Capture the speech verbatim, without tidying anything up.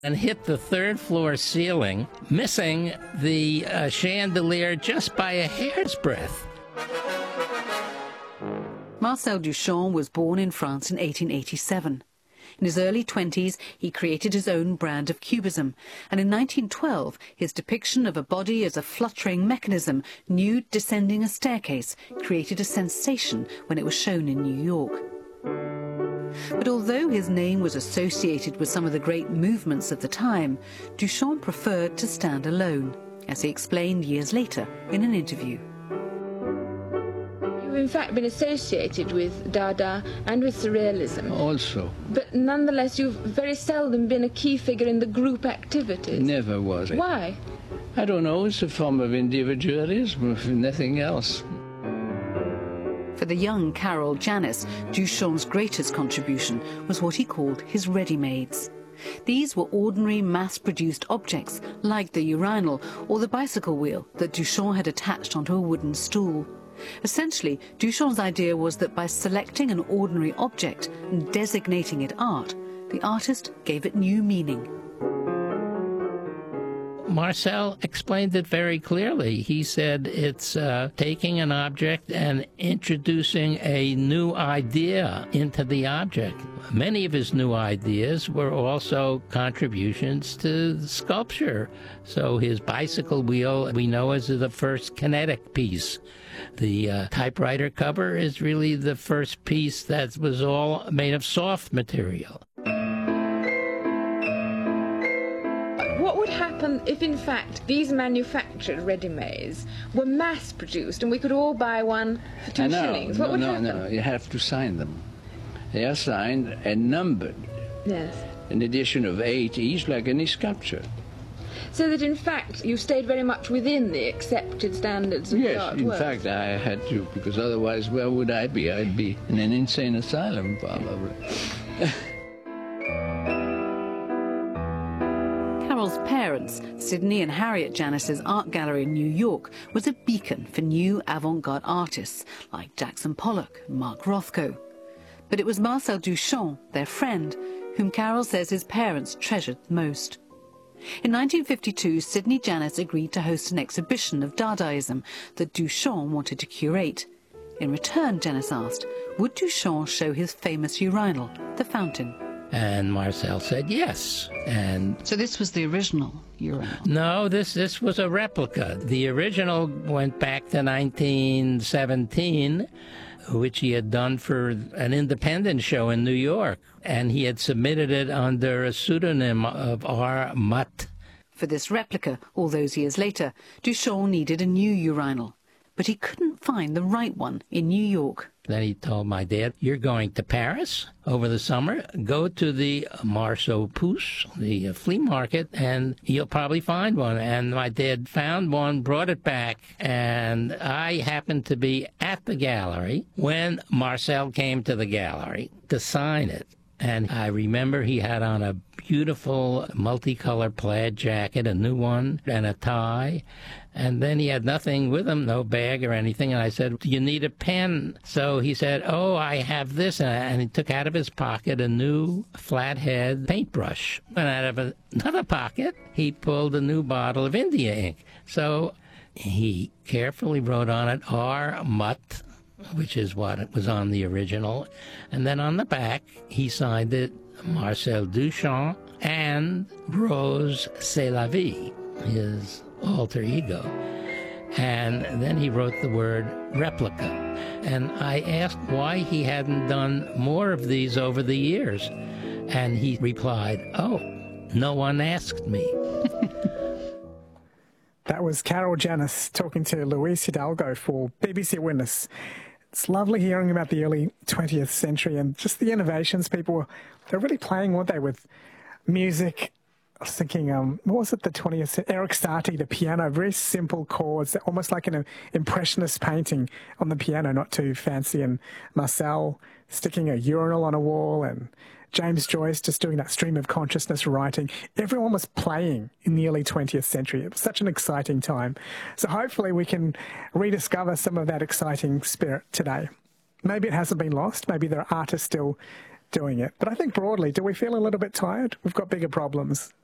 and hit the third floor ceiling, missing the uh, chandelier just by a hair's breadth. Marcel Duchamp was born in France in eighteen eighty-seven. In his early twenties, he created his own brand of cubism, and in nineteen twelve, his depiction of a body as a fluttering mechanism, nude descending a staircase, created a sensation when it was shown in New York. But although his name was associated with some of the great movements of the time, Duchamp preferred to stand alone, as he explained years later in an interview. You've in fact been associated with Dada and with Surrealism. Also. But nonetheless, you've very seldom been a key figure in the group activities. Never was. Why? I don't know. It's a form of individualism, if nothing else. For the young Carol Janis, Duchamp's greatest contribution was what he called his ready-mades. These were ordinary mass-produced objects, like the urinal or the bicycle wheel that Duchamp had attached onto a wooden stool. Essentially, Duchamp's idea was that by selecting an ordinary object and designating it art, the artist gave it new meaning. Marcel explained it very clearly. He said it's uh, taking an object and introducing a new idea into the object. Many of his new ideas were also contributions to sculpture. So his bicycle wheel we know as the first kinetic piece. The uh, typewriter cover is really the first piece that was all made of soft material. What would happen if, in fact, these manufactured ready-mades were mass-produced and we could all buy one for two no, shillings? What no, would no, happen? No, you have to sign them. They are signed and numbered. Yes. An edition of eight each, like any sculpture. So that, in fact, you stayed very much within the accepted standards of yes, the art in work. fact, I had to, because otherwise, where would I be? I'd be in an insane asylum, probably. Carol's parents, Sidney and Harriet Janis's art gallery in New York, was a beacon for new avant-garde artists like Jackson Pollock and Mark Rothko. But it was Marcel Duchamp, their friend, whom Carol says his parents treasured most. In nineteen fifty-two, Sidney Janis agreed to host an exhibition of Dadaism that Duchamp wanted to curate. In return, Janis asked, would Duchamp show his famous urinal, the fountain? And Marcel said yes. And so this was the original urinal? No, this this was a replica. The original went back to nineteen seventeen, which he had done for an independent show in New York, and he had submitted it under a pseudonym of R. Mutt. For this replica, all those years later, Duchamp needed a new urinal, but he couldn't find the right one in New York. Then he told my dad, you're going to Paris over the summer, go to the Marceau Pouce, the flea market, and you'll probably find one. And my dad found one, brought it back, and I happened to be at the gallery when Marcel came to the gallery to sign it. And I remember he had on a beautiful multicolored plaid jacket, a new one, and a tie. And then he had nothing with him, no bag or anything. And I said, do you need a pen? So he said, oh, I have this. And he took out of his pocket a new flathead paintbrush. And out of another pocket, he pulled a new bottle of India ink. So he carefully wrote on it, R. Mutt, which is what it was on the original. And then on the back, he signed it Marcel Duchamp and Rose C'est la Vie, his alter ego. And then he wrote the word replica. And I asked why he hadn't done more of these over the years. And he replied, oh, no one asked me. That was Carol Janis talking to Luis Hidalgo for B B C Witness. It's lovely hearing about the early twentieth century and just the innovations people were, they're really playing, weren't they, with music. I was thinking, um, what was it, the twentieth, Eric Satie, the piano, very simple chords, almost like an impressionist painting on the piano, not too fancy, and Marcel sticking a urinal on a wall, and James Joyce just doing that stream of consciousness writing. Everyone was playing in the early twentieth century. It was such an exciting time. So hopefully we can rediscover some of that exciting spirit today. Maybe it hasn't been lost. Maybe there are artists still doing it. But I think broadly, do we feel a little bit tired? We've got bigger problems.